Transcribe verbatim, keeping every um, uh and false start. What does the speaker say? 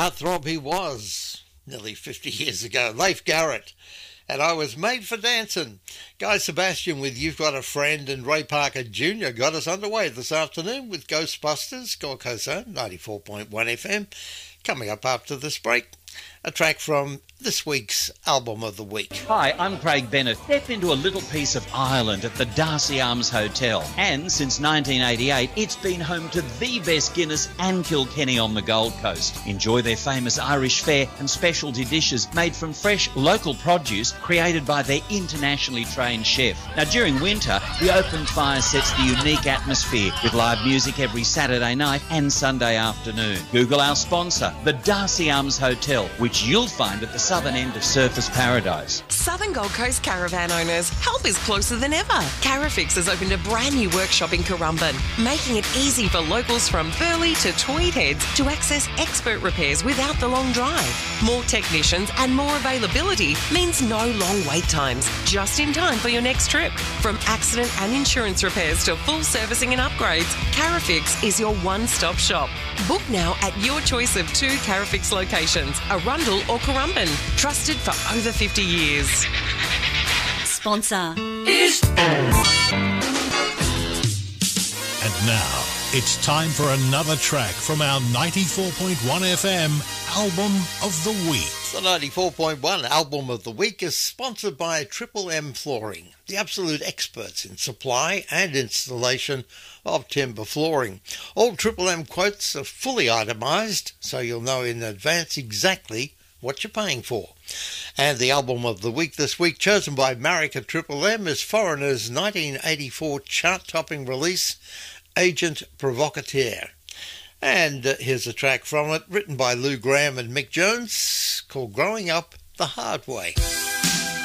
Heartthrob he was, nearly fifty years ago, Leif Garrett. And I was made for dancing. Guy Sebastian with You've Got a Friend, and Ray Parker Junior got us underway this afternoon with Ghostbusters, Gold Coast Zone, ninety-four point one F M. Coming up after this break, a track from this week's Album of the Week. Hi, I'm Craig Bennett. Step into a little piece of Ireland at the Darcy Arms Hotel. And since nineteen eighty-eight, it's been home to the best Guinness and Kilkenny on the Gold Coast. Enjoy their famous Irish fare and specialty dishes made from fresh local produce created by their internationally trained chef. Now, during winter, the open fire sets the unique atmosphere with live music every Saturday night and Sunday afternoon. Google our sponsor, the Darcy Arms Hotel, which you'll find at the southern end of Surfers Paradise. Southern Gold Coast caravan owners, help is closer than ever. Carafix has opened a brand new workshop in Currumbin, making it easy for locals from Burleigh to Tweed Heads to access expert repairs without the long drive. More technicians and more availability means no long wait times, just in time for your next trip. From accident and insurance repairs to full servicing and upgrades, Carafix is your one-stop shop. Book now at your choice of two Carafix locations, Arundel or Currumbin, trusted for over fifty years. Sponsor is And now it's time for another track from our ninety-four point one F M Album of the Week. The ninety-four point one Album of the Week is sponsored by Triple M Flooring, the absolute experts in supply and installation of timber flooring. All Triple M quotes are fully itemised, so you'll know in advance exactly what you're paying for. And the Album of the Week this week, chosen by Marika Triple M, is Foreigner's nineteen eighty-four chart-topping release, Agent Provocateur. And uh, here's a track from it, written by Lou Graham and Mick Jones, called Growing Up the Hard Way.